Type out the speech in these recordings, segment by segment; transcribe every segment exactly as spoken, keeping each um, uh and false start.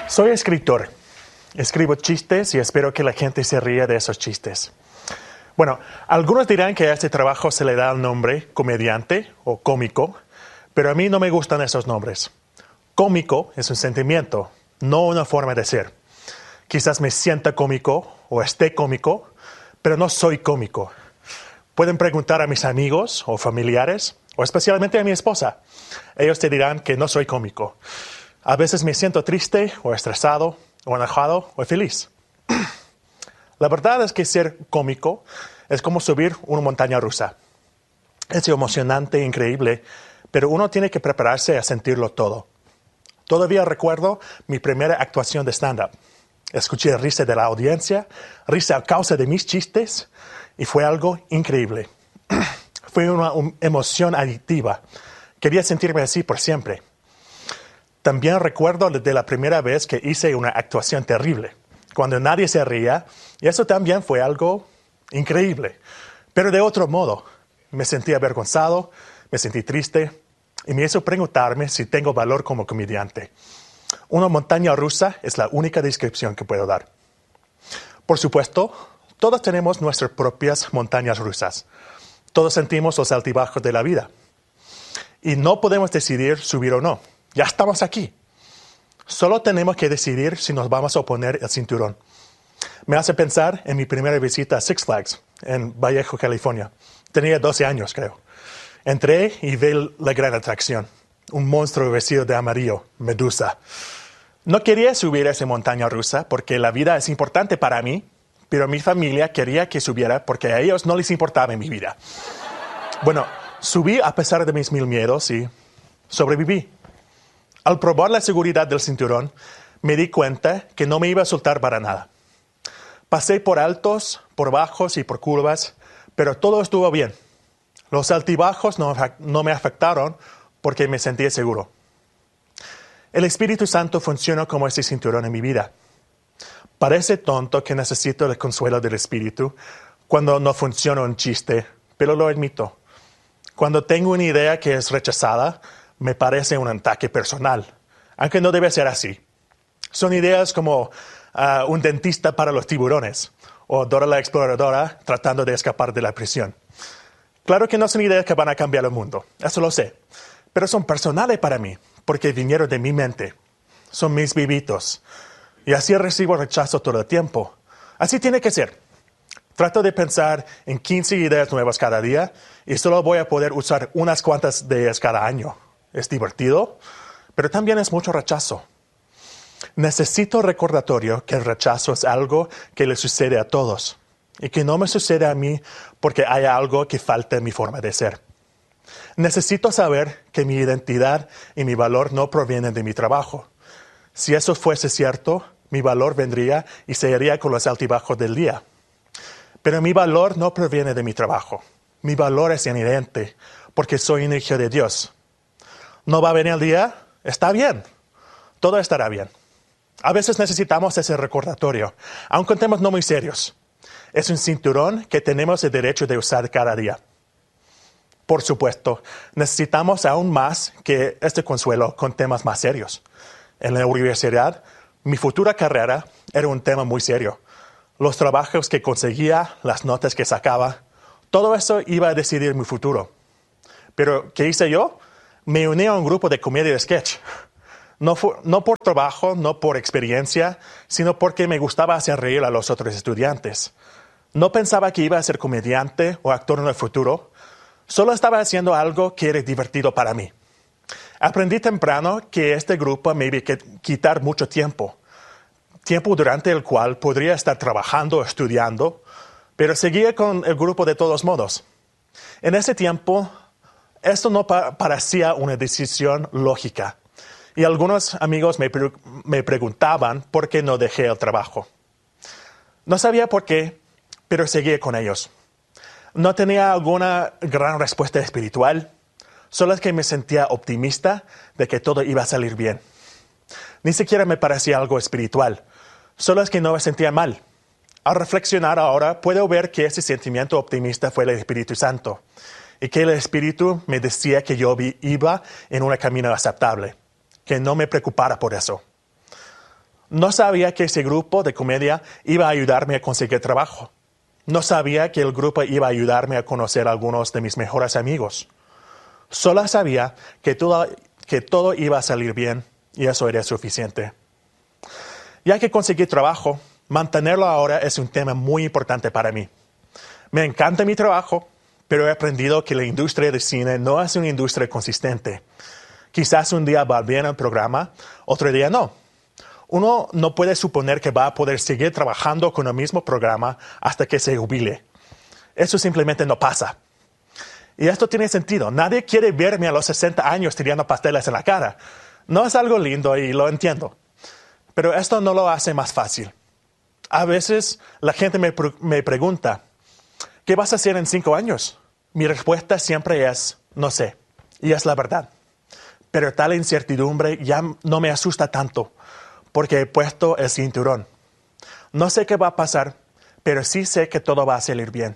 Soy escritor. Escribo chistes y espero que la gente se ría de esos chistes. Bueno, algunos dirán que a este trabajo se le da el nombre comediante o cómico, pero a mí no me gustan esos nombres. Cómico es un sentimiento, no una forma de ser. Quizás me sienta cómico o esté cómico, pero no soy cómico. Pueden preguntar a mis amigos o familiares, o especialmente a mi esposa. Ellos te dirán que no soy cómico. A veces me siento triste o estresado o enojado o feliz. La verdad es que ser cómico es como subir una montaña rusa. Es emocionante e increíble, pero uno tiene que prepararse a sentirlo todo. Todavía recuerdo mi primera actuación de stand-up. Escuché risa de la audiencia, risa a causa de mis chistes, y fue algo increíble. Fue una um, emoción adictiva. Quería sentirme así por siempre. También recuerdo de la primera vez que hice una actuación terrible, cuando nadie se ría, y eso también fue algo increíble. Pero de otro modo, me sentí avergonzado, me sentí triste, y me hizo preguntarme si tengo valor como comediante. Una montaña rusa es la única descripción que puedo dar. Por supuesto, todos tenemos nuestras propias montañas rusas. Todos sentimos los altibajos de la vida. Y no podemos decidir subir o no. Ya estamos aquí. Solo tenemos que decidir si nos vamos a poner el cinturón. Me hace pensar en mi primera visita a Six Flags, en Vallejo, California. Tenía doce años, creo. Entré y vi la gran atracción. Un monstruo vestido de amarillo, Medusa. No quería subir a esa montaña rusa porque la vida es importante para mí, pero mi familia quería que subiera porque a ellos no les importaba mi vida. Bueno, subí a pesar de mis mil miedos y sobreviví. Al probar la seguridad del cinturón, me di cuenta que no me iba a soltar para nada. Pasé por altos, por bajos y por curvas, pero todo estuvo bien. Los altibajos no, no me afectaron porque me sentí seguro. El Espíritu Santo funciona como ese cinturón en mi vida. Parece tonto que necesito el consuelo del Espíritu cuando no funciona un chiste, pero lo admito. Cuando tengo una idea que es rechazada, me parece un ataque personal, aunque no debe ser así. Son ideas como uh, un dentista para los tiburones o Dora la Exploradora tratando de escapar de la prisión. Claro que no son ideas que van a cambiar el mundo, eso lo sé, pero son personales para mí porque vinieron de mi mente. Son mis vivitos y así recibo rechazo todo el tiempo. Así tiene que ser. Trato de pensar en quince ideas nuevas cada día y solo voy a poder usar unas cuantas de ellas cada año. Es divertido, pero también es mucho rechazo. Necesito recordatorio que el rechazo es algo que le sucede a todos y que no me sucede a mí porque hay algo que falta en mi forma de ser. Necesito saber que mi identidad y mi valor no provienen de mi trabajo. Si eso fuese cierto, mi valor vendría y se iría con los altibajos del día. Pero mi valor no proviene de mi trabajo. Mi valor es inherente porque soy un hijo de Dios. ¿No va a venir el día? Está bien. Todo estará bien. A veces necesitamos ese recordatorio, aunque estemos no muy serios. Es un cinturón que tenemos el derecho de usar cada día. Por supuesto, necesitamos aún más que este consuelo con temas más serios. En la universidad, mi futura carrera era un tema muy serio. Los trabajos que conseguía, las notas que sacaba, todo eso iba a decidir mi futuro. Pero, ¿qué hice yo? Me uní a un grupo de comedia de sketch. No, fu- no por trabajo, no por experiencia, sino porque me gustaba hacer reír a los otros estudiantes. No pensaba que iba a ser comediante o actor en el futuro. Solo estaba haciendo algo que era divertido para mí. Aprendí temprano que este grupo me iba a quitar mucho tiempo. Tiempo durante el cual podría estar trabajando o estudiando, pero seguía con el grupo de todos modos. En ese tiempo, esto no pa- parecía una decisión lógica. Y algunos amigos me, pre- me preguntaban por qué no dejé el trabajo. No sabía por qué, pero seguía con ellos. No tenía alguna gran respuesta espiritual, solo es que me sentía optimista de que todo iba a salir bien. Ni siquiera me parecía algo espiritual, solo es que no me sentía mal. Al reflexionar ahora, puedo ver que ese sentimiento optimista fue el Espíritu Santo y que el Espíritu me decía que yo vi- iba en un camino aceptable, que no me preocupara por eso. No sabía que ese grupo de comedia iba a ayudarme a conseguir trabajo. No sabía que el grupo iba a ayudarme a conocer a algunos de mis mejores amigos. Solo sabía que todo, que todo iba a salir bien y eso era suficiente. Ya que conseguí trabajo, mantenerlo ahora es un tema muy importante para mí. Me encanta mi trabajo, pero he aprendido que la industria del cine no es una industria consistente. Quizás un día va bien el programa, otro día no. Uno no puede suponer que va a poder seguir trabajando con el mismo programa hasta que se jubile. Eso simplemente no pasa. Y esto tiene sentido. Nadie quiere verme a los sesenta años tirando pasteles en la cara. No es algo lindo y lo entiendo. Pero esto no lo hace más fácil. A veces la gente me, me pregunta, ¿qué vas a hacer en cinco años? Mi respuesta siempre es, no sé. Y es la verdad. Pero tal incertidumbre ya no me asusta tanto, porque he puesto el cinturón. No sé qué va a pasar, pero sí sé que todo va a salir bien.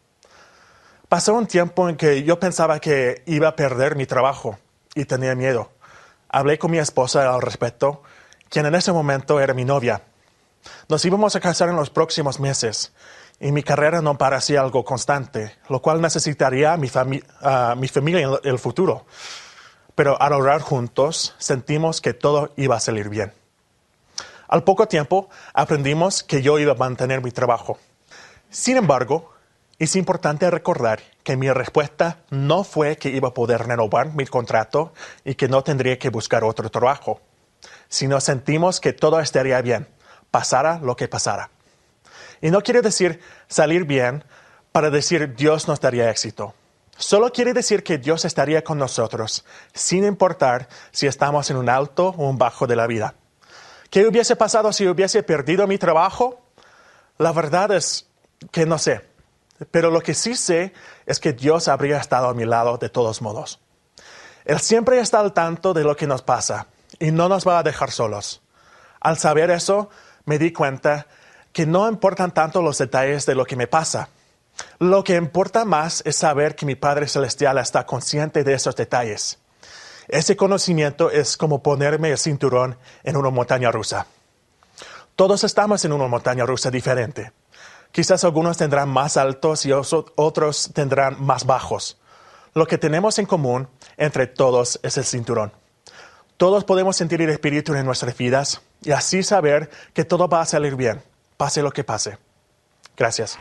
Pasó un tiempo en que yo pensaba que iba a perder mi trabajo y tenía miedo. Hablé con mi esposa al respecto, quien en ese momento era mi novia. Nos íbamos a casar en los próximos meses y mi carrera no parecía algo constante, lo cual necesitaría a mi, fami- a mi familia en el futuro. Pero al orar juntos, sentimos que todo iba a salir bien. Al poco tiempo, aprendimos que yo iba a mantener mi trabajo. Sin embargo, es importante recordar que mi respuesta no fue que iba a poder renovar mi contrato y que no tendría que buscar otro trabajo, sino sentimos que todo estaría bien, pasara lo que pasara. Y no quiere decir salir bien para decir Dios nos daría éxito. Solo quiere decir que Dios estaría con nosotros, sin importar si estamos en un alto o un bajo de la vida. ¿Qué hubiese pasado si hubiese perdido mi trabajo? La verdad es que no sé. Pero lo que sí sé es que Dios habría estado a mi lado de todos modos. Él siempre está al tanto de lo que nos pasa y no nos va a dejar solos. Al saber eso, me di cuenta que no importan tanto los detalles de lo que me pasa. Lo que importa más es saber que mi Padre Celestial está consciente de esos detalles. Ese conocimiento es como ponerme el cinturón en una montaña rusa. Todos estamos en una montaña rusa diferente. Quizás algunos tendrán más altos y otros tendrán más bajos. Lo que tenemos en común entre todos es el cinturón. Todos podemos sentir el Espíritu en nuestras vidas y así saber que todo va a salir bien, pase lo que pase. Gracias.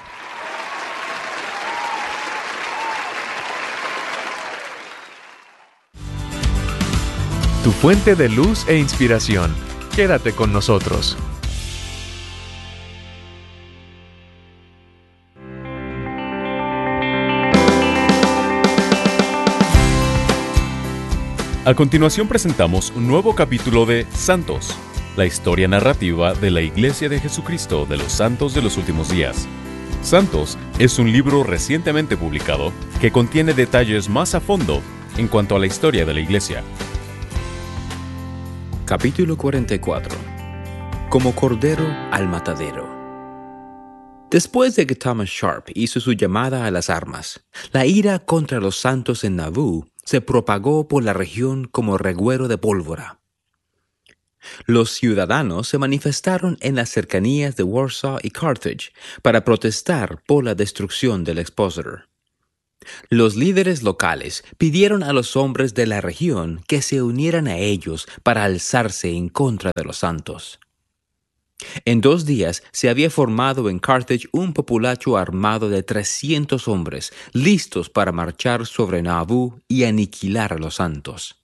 Tu fuente de luz e inspiración. Quédate con nosotros. A continuación presentamos un nuevo capítulo de Santos, la historia narrativa de la Iglesia de Jesucristo de los Santos de los Últimos Días. Santos es un libro recientemente publicado que contiene detalles más a fondo en cuanto a la historia de la Iglesia. Capítulo cuarenta y cuatro. Como cordero al matadero. Después de que Thomas Sharp hizo su llamada a las armas, la ira contra los santos en Nauvoo se propagó por la región como reguero de pólvora. Los ciudadanos se manifestaron en las cercanías de Warsaw y Carthage para protestar por la destrucción del Expositor. Los líderes locales pidieron a los hombres de la región que se unieran a ellos para alzarse en contra de los santos. En dos días se había formado en Carthage un populacho armado de trescientos hombres, listos para marchar sobre Nauvoo y aniquilar a los santos.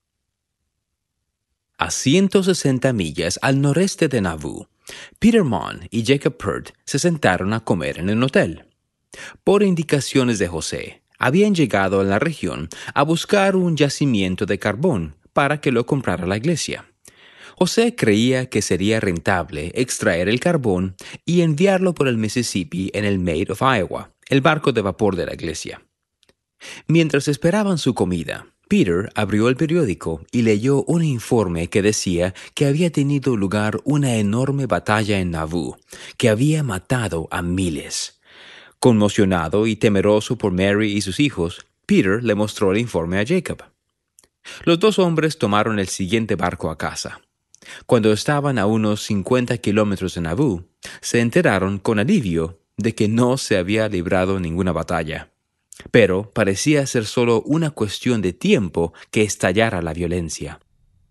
A ciento sesenta millas al noreste de Nauvoo, Peter Mon y Jacob Pert se sentaron a comer en el hotel. Por indicaciones de José, habían llegado a la región a buscar un yacimiento de carbón para que lo comprara la iglesia. José creía que sería rentable extraer el carbón y enviarlo por el Mississippi en el Maid of Iowa, el barco de vapor de la iglesia. Mientras esperaban su comida, Peter abrió el periódico y leyó un informe que decía que había tenido lugar una enorme batalla en Nauvoo, que había matado a miles. Conmocionado y temeroso por Mary y sus hijos, Peter le mostró el informe a Jacob. Los dos hombres tomaron el siguiente barco a casa. Cuando estaban a unos cincuenta kilómetros de Nauvoo, se enteraron con alivio de que no se había librado ninguna batalla. Pero parecía ser solo una cuestión de tiempo que estallara la violencia.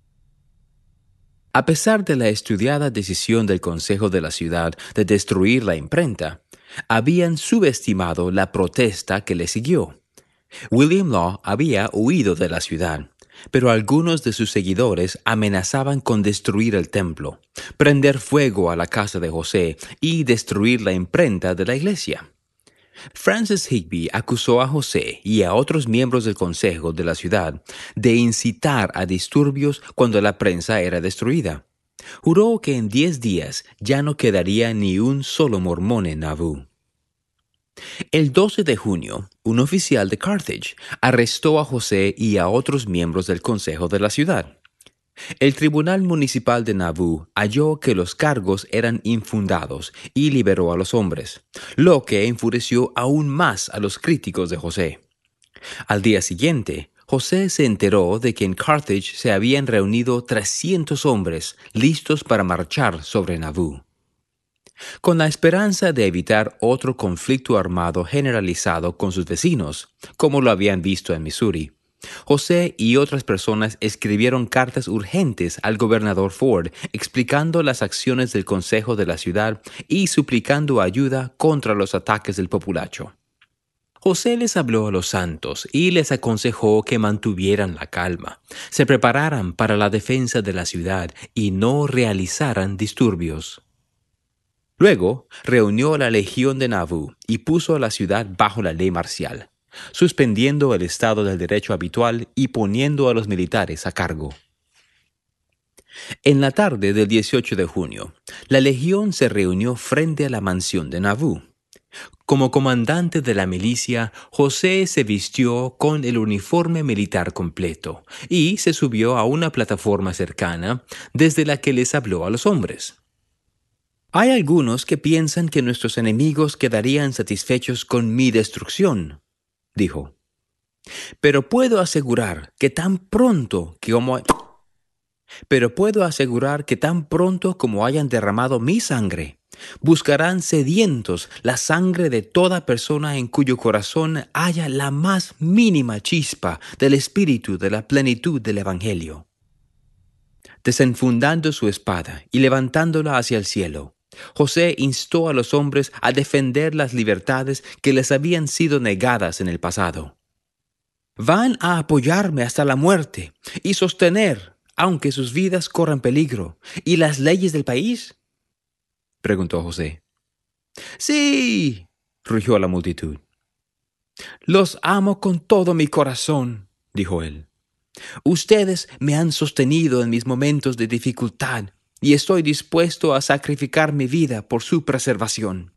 A pesar de la estudiada decisión del Consejo de la ciudad de destruir la imprenta, habían subestimado la protesta que le siguió. William Law había huido de la ciudad, pero algunos de sus seguidores amenazaban con destruir el templo, prender fuego a la casa de José y destruir la imprenta de la iglesia. Francis Higbee acusó a José y a otros miembros del consejo de la ciudad de incitar a disturbios cuando la prensa era destruida. Juró que en diez días ya no quedaría ni un solo mormón en Nauvoo. El doce de junio, un oficial de Carthage arrestó a José y a otros miembros del consejo de la ciudad. El tribunal municipal de Nauvoo halló que los cargos eran infundados y liberó a los hombres, lo que enfureció aún más a los críticos de José. Al día siguiente, José se enteró de que en Carthage se habían reunido trescientos hombres listos para marchar sobre Nauvoo. Con la esperanza de evitar otro conflicto armado generalizado con sus vecinos, como lo habían visto en Missouri, José y otras personas escribieron cartas urgentes al gobernador Ford explicando las acciones del consejo de la ciudad y suplicando ayuda contra los ataques del populacho. José les habló a los santos y les aconsejó que mantuvieran la calma, se prepararan para la defensa de la ciudad y no realizaran disturbios. Luego reunió a la legión de Nauvoo y puso a la ciudad bajo la ley marcial, suspendiendo el estado del derecho habitual y poniendo a los militares a cargo. En la tarde del dieciocho de junio, la legión se reunió frente a la mansión de Nauvoo. Como comandante de la milicia, José se vistió con el uniforme militar completo y se subió a una plataforma cercana desde la que les habló a los hombres. Hay algunos que piensan que nuestros enemigos quedarían satisfechos con mi destrucción, dijo. Pero puedo asegurar que tan pronto que como... Pero puedo asegurar que tan pronto como hayan derramado mi sangre, buscarán sedientos la sangre de toda persona en cuyo corazón haya la más mínima chispa del espíritu de la plenitud del Evangelio. Desenfundando su espada y levantándola hacia el cielo, José instó a los hombres a defender las libertades que les habían sido negadas en el pasado. Van a apoyarme hasta la muerte y sostener, aunque sus vidas corran peligro, y las leyes del país, preguntó José. Sí, rugió la multitud. Los amo con todo mi corazón, dijo él. Ustedes me han sostenido en mis momentos de dificultad y estoy dispuesto a sacrificar mi vida por su preservación.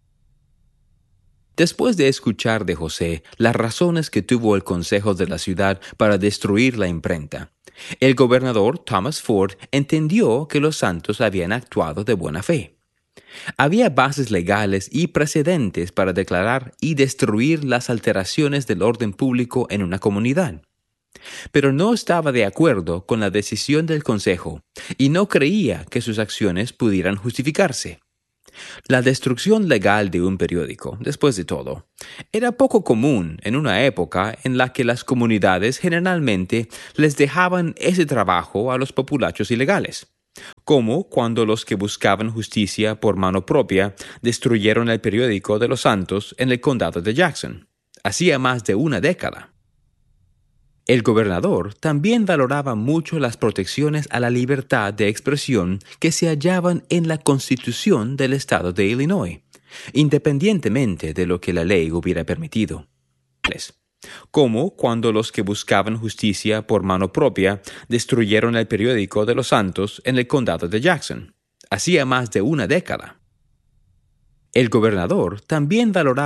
Después de escuchar de José las razones que tuvo el consejo de la ciudad para destruir la imprenta, el gobernador Thomas Ford entendió que los santos habían actuado de buena fe. Había bases legales y precedentes para declarar y destruir las alteraciones del orden público en una comunidad. Pero no estaba de acuerdo con la decisión del consejo y no creía que sus acciones pudieran justificarse. La destrucción legal de un periódico, después de todo, era poco común en una época en la que las comunidades generalmente les dejaban ese trabajo a los populachos ilegales, como cuando los que buscaban justicia por mano propia destruyeron el periódico de los santos en el condado de Jackson, hacía más de una década. El gobernador también valoraba mucho las protecciones a la libertad de expresión que se hallaban en la Constitución del estado de Illinois, independientemente de lo que la ley hubiera permitido. Como cuando los que buscaban justicia por mano propia destruyeron el periódico de los santos en el condado de Jackson, hacía más de una década. El gobernador también valoraba